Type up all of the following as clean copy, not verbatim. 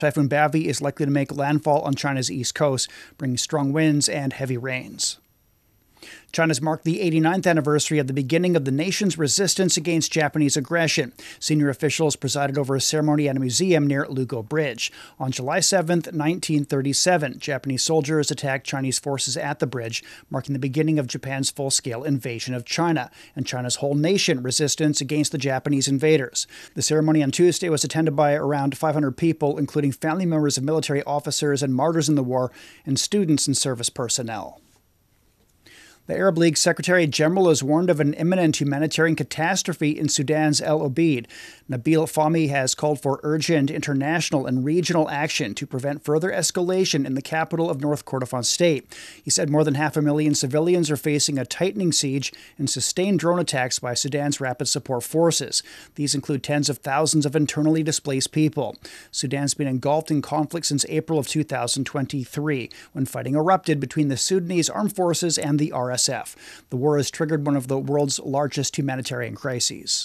Typhoon Bavi is likely to make landfall on China's east coast, bringing strong winds and heavy rains. China's marked the 89th anniversary of the beginning of the nation's resistance against Japanese aggression. Senior officials presided over a ceremony at a museum near Lugo Bridge. On July 7, 1937, Japanese soldiers attacked Chinese forces at the bridge, marking the beginning of Japan's full-scale invasion of China and China's whole nation resistance against the Japanese invaders. The ceremony on Tuesday was attended by around 500 people, including family members of military officers and martyrs in the war and students and service personnel. The Arab League Secretary General has warned of an imminent humanitarian catastrophe in Sudan's El Obeid. Nabil Fahmy has called for urgent international and regional action to prevent further escalation in the capital of North Kordofan state. He said more than 500,000 civilians are facing a tightening siege and sustained drone attacks by Sudan's rapid support forces. These include tens of thousands of internally displaced people. Sudan's been engulfed in conflict since April of 2023, when fighting erupted between the Sudanese armed forces and the RSF. The war has triggered one of the world's largest humanitarian crises.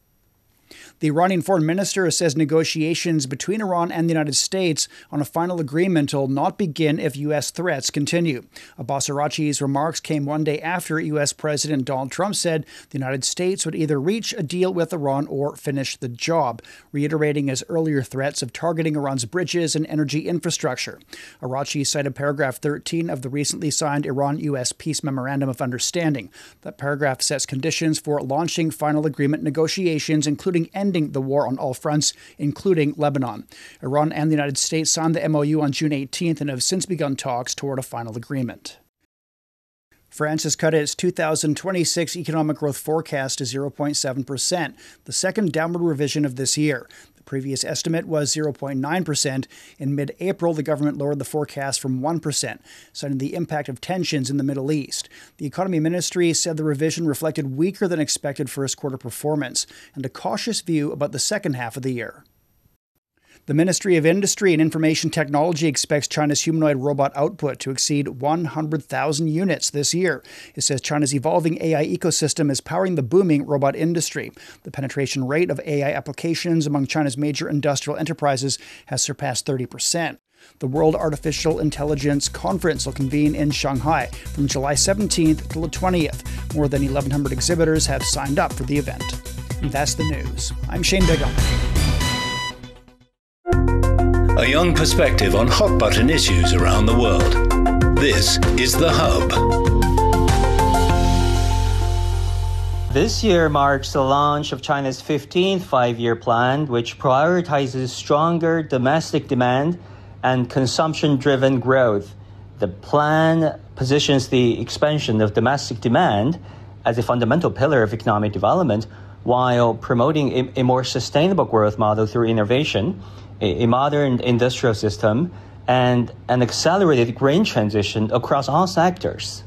The Iranian foreign minister says negotiations between Iran and the United States on a final agreement will not begin if U.S. threats continue. Abbas Araghchi's remarks came one day after U.S. President Donald Trump said the United States would either reach a deal with Iran or finish the job, reiterating his earlier threats of targeting Iran's bridges and energy infrastructure. Araghchi cited paragraph 13 of the recently signed Iran-U.S. Peace Memorandum of Understanding. That paragraph sets conditions for launching final agreement negotiations, including ending the war on all fronts, including Lebanon. Iran and the United States signed the MOU on June 18th and have since begun talks toward a final agreement. France has cut its 2026 economic growth forecast to 0.7%, the second downward revision of this year. The previous estimate was 0.9%. In mid-April, the government lowered the forecast from 1%, citing the impact of tensions in the Middle East. The economy ministry said the revision reflected weaker than expected first-quarter performance and a cautious view about the second half of the year. The Ministry of Industry and Information Technology expects China's humanoid robot output to exceed 100,000 units this year. It says China's evolving AI ecosystem is powering the booming robot industry. The penetration rate of AI applications among China's major industrial enterprises has surpassed 30%. The World Artificial Intelligence Conference will convene in Shanghai from July 17th till the 20th. More than 1,100 exhibitors have signed up for the event. And that's the news. I'm Shane Bigham. A young perspective on hot-button issues around the world. This is The Hub. This year marks the launch of China's 15th five-year plan, which prioritizes stronger domestic demand and consumption-driven growth. The plan positions the expansion of domestic demand as a fundamental pillar of economic development while promoting a more sustainable growth model through innovation, a modern industrial system, and an accelerated green transition across all sectors.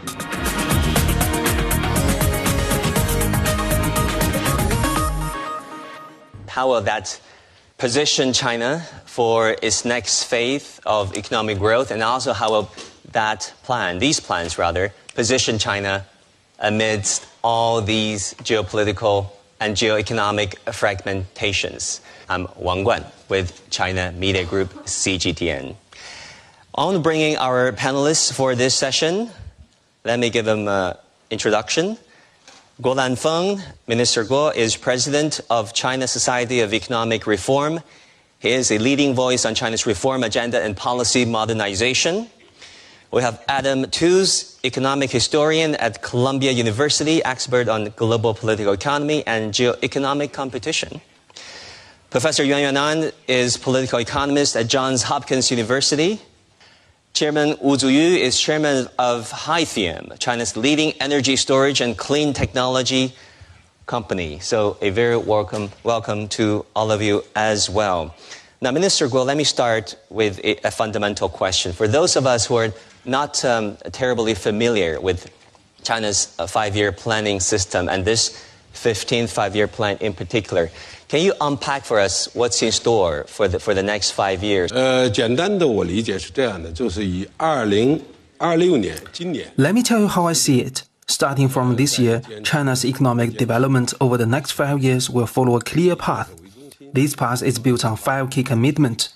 How will that position China for its next phase of economic growth, and also how will these plans, position China amidst all these geopolitical and geoeconomic fragmentations? I'm Wang Guan with China Media Group, CGTN. On bringing our panelists for this session, let me give them an introduction. Guo Lanfeng, Minister Guo, is president of China Society of Economic Reform. He is a leading voice on China's reform agenda and policy modernization. We have Adam Tooze, economic historian at Columbia University, expert on global political economy and geoeconomic competition. Professor Yuan Yuanan is political economist at Johns Hopkins University. Chairman Wu Zuyu is chairman of Hythium, China's leading energy storage and clean technology company. So a very welcome to all of you as well. Now, Minister Guo, let me start with a fundamental question. For those of us who are not terribly familiar with China's five-year planning system and this 15th five-year plan in particular, can you unpack for us what's in store for the next 5 years? 简单的我理解是这样的，就是以2026年今年 Let me tell you how I see it. Starting from this year, China's economic development over the next 5 years will follow a clear path. This path is built on 5 key commitments.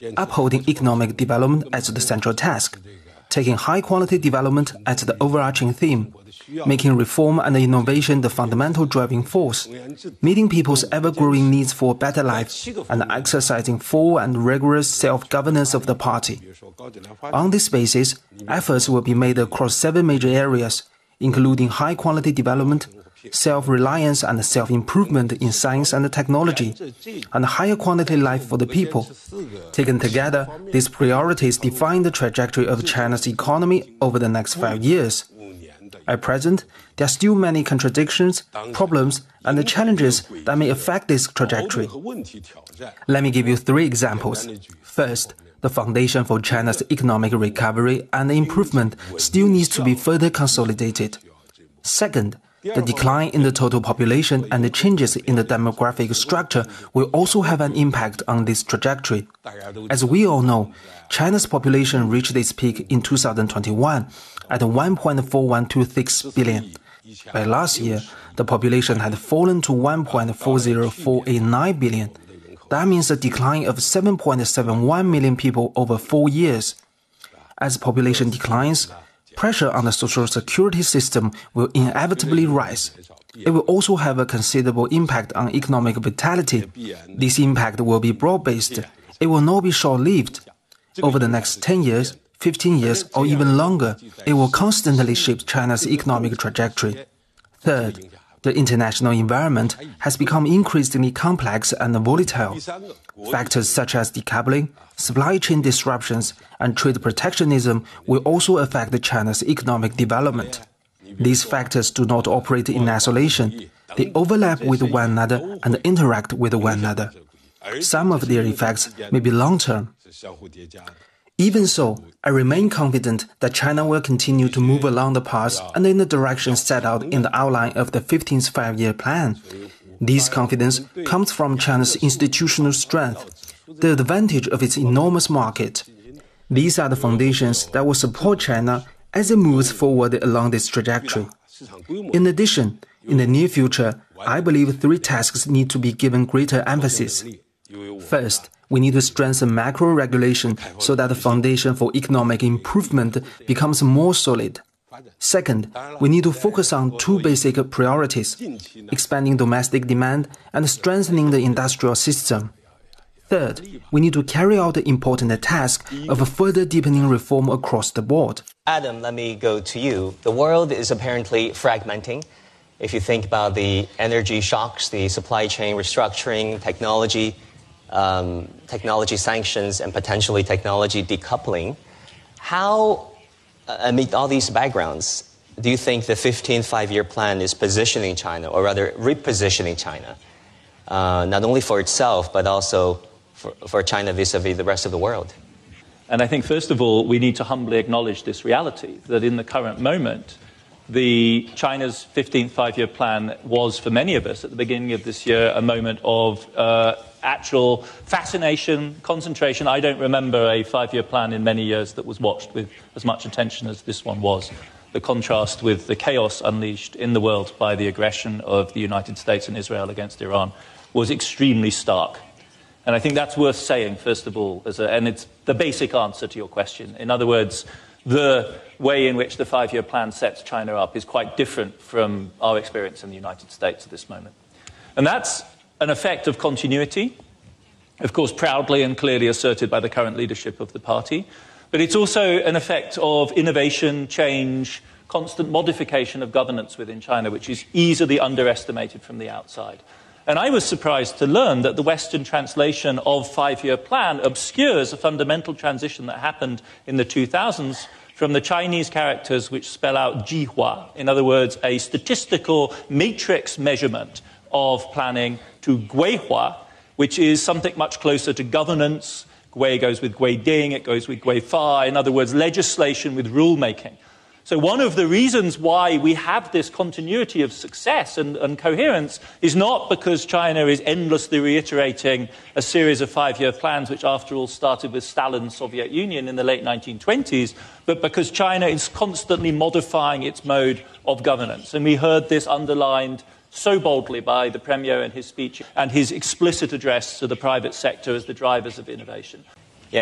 upholding economic development as the central task, taking high-quality development as the overarching theme, making reform and innovation the fundamental driving force, meeting people's ever-growing needs for a better life, and exercising full and rigorous self-governance of the party. On this basis, efforts will be made across 7 major areas, including high-quality development, self-reliance and self-improvement in science and technology, and higher quality life for the people. Taken together, these priorities define the trajectory of China's economy over the next 5 years. At present, there are still many contradictions, problems, and challenges that may affect this trajectory. Let me give you 3 examples. First, the foundation for China's economic recovery and improvement still needs to be further consolidated. Second, the decline in the total population and the changes in the demographic structure will also have an impact on this trajectory. As we all know, China's population reached its peak in 2021 at 1.4126 billion. By last year, the population had fallen to 1.40489 billion. That means a decline of 7.71 million people over 4 years. As population declines, pressure on the social security system will inevitably rise. It will also have a considerable impact on economic vitality. This impact will be broad-based. It will not be short-lived. Over the next 10 years, 15 years, or even longer, it will constantly shape China's economic trajectory. Third, the international environment has become increasingly complex and volatile. Factors such as decoupling, supply chain disruptions, and trade protectionism will also affect China's economic development. These factors do not operate in isolation. They overlap with one another and interact with one another. Some of their effects may be long-term. Even so, I remain confident that China will continue to move along the path and in the direction set out in the outline of the 15th Five-Year Plan. This confidence comes from China's institutional strength, the advantage of its enormous market. These are the foundations that will support China as it moves forward along this trajectory. In addition, in the near future, I believe 3 tasks need to be given greater emphasis. First, we need to strengthen macro regulation so that the foundation for economic improvement becomes more solid. Second, we need to focus on 2 basic priorities: expanding domestic demand and strengthening the industrial system. Third, we need to carry out the important task of further deepening reform across the board. Adam, let me go to you. The world is apparently fragmenting. If you think about the energy shocks, the supply chain restructuring, technology sanctions, and potentially technology decoupling, how, amid all these backgrounds, do you think the 15th Five-Year Plan is positioning China, or rather repositioning China, not only for itself, but also for China vis-a-vis the rest of the world? And I think, first of all, we need to humbly acknowledge this reality, that in the current moment, China's 15th Five-Year Plan was, for many of us, at the beginning of this year, a moment of actual fascination, concentration. I don't remember a 5-year plan in many years that was watched with as much attention as this one was. The contrast with the chaos unleashed in the world by the aggression of the United States and Israel against Iran was extremely stark. And I think that's worth saying, first of all, and it's the basic answer to your question. In other words, the way in which the 5-year plan sets China up is quite different from our experience in the United States at this moment. And that's an effect of continuity, of course proudly and clearly asserted by the current leadership of the party, but it's also an effect of innovation, change, constant modification of governance within China, which is easily underestimated from the outside. And I was surprised to learn that the Western translation of 5-year plan obscures a fundamental transition that happened in the 2000s from the Chinese characters which spell out Jihua, in other words, a statistical matrix measurement of planning, to Guihua, which is something much closer to governance. Gui goes with Guiding, it goes with Guifa, in other words, legislation with rule-making. So one of the reasons why we have this continuity of success and coherence is not because China is endlessly reiterating a series of 5-year plans, which after all started with Stalin's Soviet Union in the late 1920s, but because China is constantly modifying its mode of governance. And we heard this underlined so boldly by the Premier in his speech and his explicit address to the private sector as the drivers of innovation.